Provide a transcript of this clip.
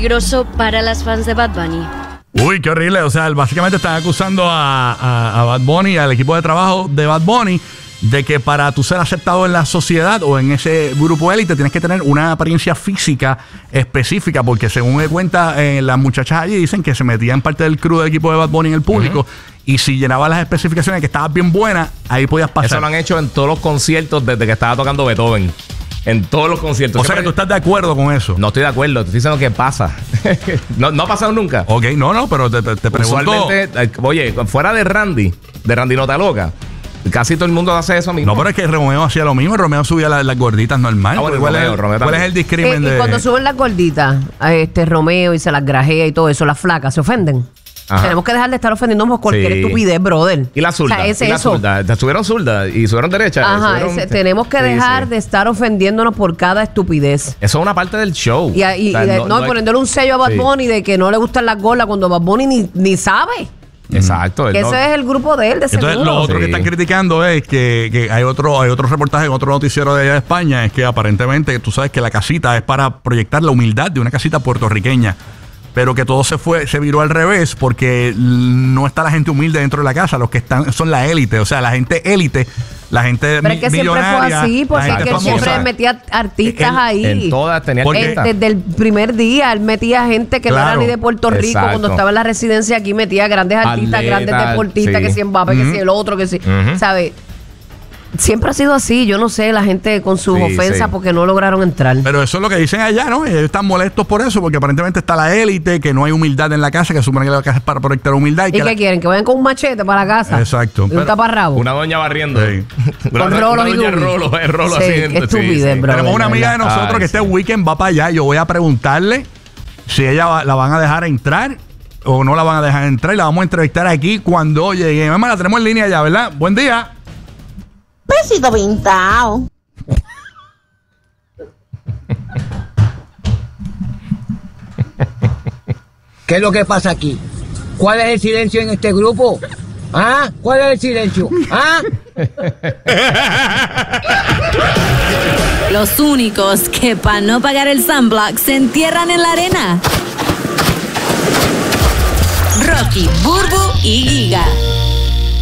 peligroso para las fans de Bad Bunny. Uy, qué horrible. O sea, básicamente están acusando a Bad Bunny, al equipo de trabajo de Bad Bunny, de que para tú ser aceptado en la sociedad o en ese grupo élite tienes que tener una apariencia física específica, porque según me cuenta, las muchachas allí dicen que se metían parte del crew del equipo de Bad Bunny en el público, y si llenabas las especificaciones que estabas bien buena, ahí podías pasar. Eso lo han hecho en todos los conciertos desde que estaba tocando Beethoven. En todos los conciertos. O sea que tú estás de acuerdo con eso. No estoy de acuerdo, te estoy diciendo que pasa. no ha pasado nunca. Ok, no, pero te pregunto. Usualmente, oye, fuera de Randy Nota Loca, casi todo el mundo hace eso mismo. No, pero es que Romeo hacía lo mismo. Romeo subía las gorditas normal. Bueno, ¿Cuál Romeo es el discrimen de...? Y cuando suben las gorditas, Romeo y se las grajea y todo eso, las flacas, ¿se ofenden? Ajá. Tenemos que dejar de estar ofendiendo por cualquier estupidez, brother. Y la zurda. O sea, es y la eso. zurda. Subieron zurda y subieron derecha. Ajá, tenemos que dejar de estar ofendiéndonos por cada estupidez. Eso es una parte del show. Y poniéndole un sello a Bad Bunny de que no le gustan las gordas cuando Bad Bunny ni sabe. Exacto. Que ese es el grupo de él, de Entonces, seguro. lo otro que están criticando es que hay otro reportaje en otro noticiero de allá de España, es que aparentemente tú sabes que la casita es para proyectar la humildad de una casita puertorriqueña, pero que todo se viró al revés, porque no está la gente humilde dentro de la casa, los que están son la élite, o sea, la gente élite, la gente pero es que siempre fue así, porque él siempre metía artistas ahí. En todas tenía artistas. Desde el primer día, él metía gente que no era ni de Puerto Rico. Cuando estaba en la residencia aquí, metía grandes artistas, grandes deportistas, que si Mbappé, que si el otro, que si, ¿sabes? Siempre ha sido así. Yo no sé, la gente con sus ofensas porque no lograron entrar. Pero eso es lo que dicen allá, ¿no? Ellos están molestos por eso, porque aparentemente está la élite, que no hay humildad en la casa, que supone que la casa es para proyectar humildad. ¿Y qué quieren? ¿Que vayan con un machete para la casa? Exacto. Y un taparrabo. Una doña barriendo. Sí. Con rolos y rolo así. Estupidez, bro. Tenemos una amiga de nosotros que este weekend va para allá. Yo voy a preguntarle si ella la van a dejar entrar o no la van a dejar entrar, y la vamos a entrevistar aquí cuando llegue. Mamá, la tenemos en línea ya, ¿verdad? Buen día. Besito pintado. ¿Qué es lo que pasa aquí? ¿Cuál es el silencio en este grupo? ¿Ah? ¿Cuál es el silencio? ¿Ah? Los únicos que para no pagar el sunblock se entierran en la arena. Rocky, Burbu y Giga.